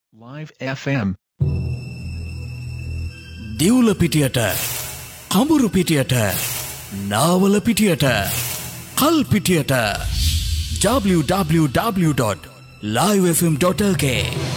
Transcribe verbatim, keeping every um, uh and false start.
Live F M. දිවුල පිටියට කඹුරු පිටියට Nawala පිටියට කල් පිටියට w w w dot live f m dot l k